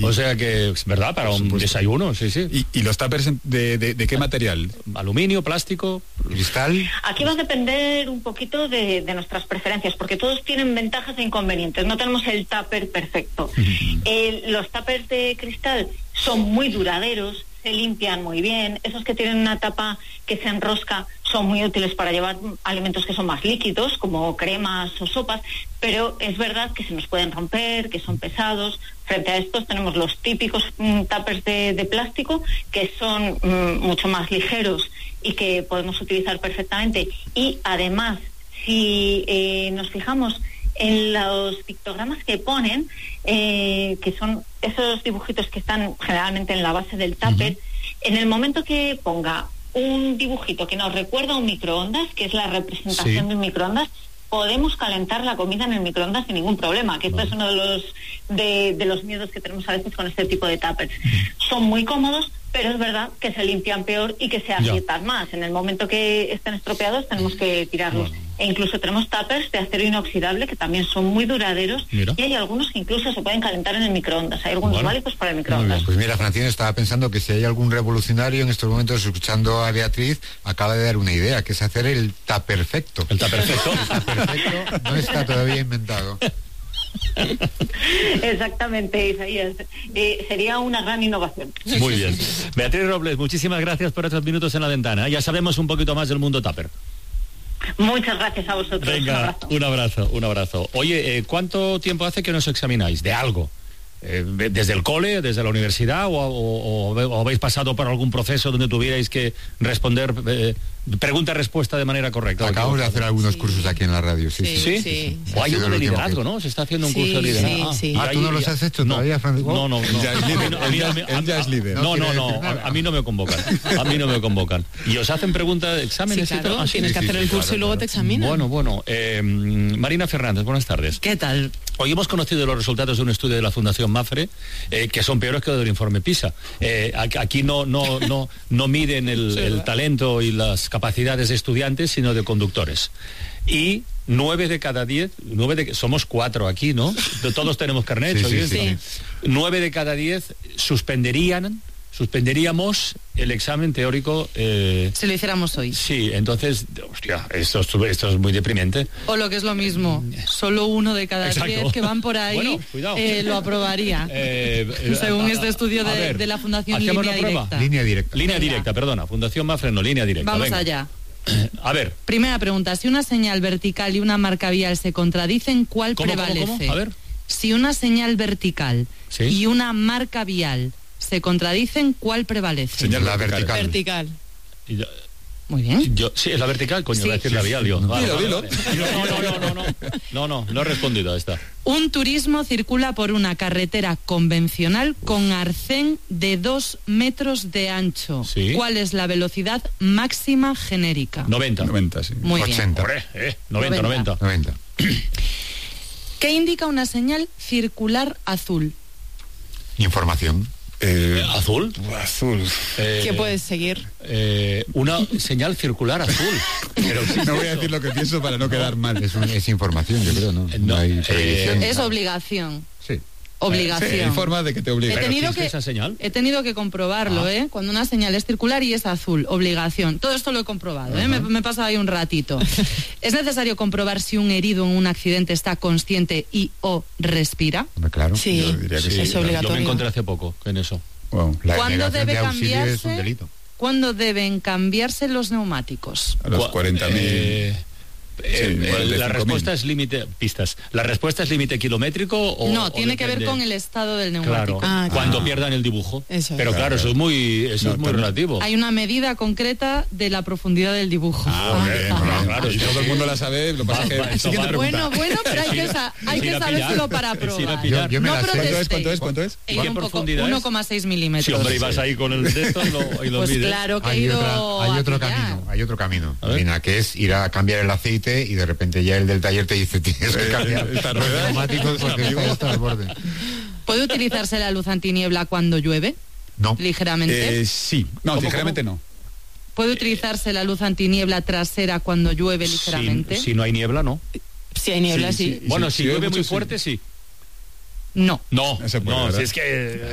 O sea que es verdad, para un desayuno, sí. ¿Y los tuppers de qué material? Aluminio, plástico, cristal. Aquí va a depender un poquito de nuestras preferencias, porque todos tienen ventajas e inconvenientes. No tenemos el tupper perfecto. Los tuppers de cristal son muy duraderos, se limpian muy bien. Esos que tienen una tapa que se enrosca son muy útiles para llevar alimentos que son más líquidos, como cremas o sopas, pero es verdad que se nos pueden romper, que son pesados. Frente a estos tenemos los típicos tuppers de plástico, que son mucho más ligeros y que podemos utilizar perfectamente. Y además, si nos fijamos en los pictogramas que ponen, que son esos dibujitos que están generalmente en la base del tupper, en el momento que ponga un dibujito que nos recuerda a un microondas, que es la representación de un microondas, podemos calentar la comida en el microondas sin ningún problema, que esto es uno de los miedos que tenemos a veces con este tipo de tuppers. Son muy cómodos, pero es verdad que se limpian peor y que se agrietan más. En el momento que estén estropeados tenemos que tirarlos. E incluso tenemos tuppers de acero inoxidable que también son muy duraderos. Y hay algunos que incluso se pueden calentar en el microondas. Hay algunos válidos para el microondas. Pues mira, Francina, estaba pensando que si hay algún revolucionario en estos momentos escuchando a Beatriz, acaba de dar una idea, que es hacer el tupperfecto. ¿El tupperfecto? El tupperfecto no está todavía inventado. Exactamente, Isaías. Sería una gran innovación. Muy bien. Beatriz Robles, muchísimas gracias por estos minutos en la ventana. Ya sabemos un poquito más del mundo tupper. Muchas gracias a vosotros. Venga, un abrazo. Oye, ¿cuánto tiempo hace que nos examináis de algo? ¿Desde el cole, desde la universidad o habéis pasado por algún proceso donde tuvierais que responder pregunta-respuesta de manera correcta? Acabamos de hacer algunos cursos aquí en la radio, sí. O hay uno de liderazgo, ¿no? Se está haciendo un curso de liderazgo. Sí. ¿Tú no los has hecho todavía, Francisco? No. Él ya es líder. No, a mí no me convocan. ¿Y os hacen preguntas, exámenes? Sí, claro, tienes que hacer el curso y luego te examinan. Bueno. Marina Fernández, buenas tardes. ¿Qué tal? Hoy hemos conocido los resultados de un estudio de la Fundación Mapfre, que son peores que los del informe PISA. Aquí no miden el talento y las capacidades de estudiantes, sino de conductores. Y 9 de cada 10, somos 4 aquí, ¿no? Todos tenemos carnet, sí. 9 de cada 10 suspenderíamos el examen teórico. Si lo hiciéramos hoy. Sí, entonces, hostia, esto es muy deprimente. O lo que es lo mismo, solo 1 de cada 10 que van por ahí lo aprobaría. Según este estudio de la Fundación Línea Directa. Perdona, Fundación Mapfre, Línea Directa. Vamos allá. A ver. Primera pregunta, si una señal vertical y una marca vial se contradicen, ¿cuál prevalece? ¿Cómo? A ver. Si una señal vertical y una marca vial se contradicen, ¿cuál prevalece? Señal vertical. Muy bien. Sí, es la vertical, coño, voy a decir la vial yo. Dilo. No he respondido a esta. Un turismo circula por una carretera convencional con arcén de 2 metros de ancho. Sí. ¿Cuál es la velocidad máxima genérica? 90, sí. Muy 80. bien. 90. ¿Qué indica una señal circular azul? Información. ¿Azul? ¿Qué puedes seguir? Una señal circular azul. Pero no voy a decir lo que pienso para no quedar mal. Es información, yo creo, ¿no? No hay predicción. Es obligación. Sí. Obligación. Sí, hay forma de que te obliguen. ¿Esa señal? He tenido que comprobarlo, cuando una señal es circular y es azul, obligación. Todo esto lo he comprobado, me he pasado ahí un ratito. ¿Es necesario comprobar si un herido en un accidente está consciente y o respira? Claro. Sí, yo diría que sí. Es obligatorio. Yo me encontré hace poco en eso. Wow. La ¿Cuándo denegación debe de auxilio cambiarse? es un delito. ¿Cuándo deben cambiarse los neumáticos? A los 40.000. La respuesta es límite pistas. ¿La respuesta es límite kilométrico o no? Tiene que ver con el estado del neumático. Claro, cuando pierdan el dibujo. Eso pero claro, eso es muy relativo. Hay una medida concreta de la profundidad del dibujo. Claro, y todo el mundo la sabe. Lo pasa es que siguiente pregunta. Bueno, pero hay que sabérselo para probar. Yo me la sé. ¿Cuánto es? ¿Qué profundidad es? 1,6 milímetros. Sí, hombre, ibas ahí con el dedo y lo pues mides. claro que Hay otro camino, Marina, que es ir a cambiar el aceite y de repente ya el del taller te dice tienes que cambiar los neumáticos porque está al borde. ¿Puede utilizarse la luz antiniebla cuando llueve? No. Ligeramente. Sí. No, ligeramente no. ¿Puede utilizarse la luz antiniebla trasera cuando llueve ligeramente? Si no hay niebla, no. Si hay niebla, sí. Bueno, si llueve muy mucho, fuerte, sí. No. No, se puede, si es que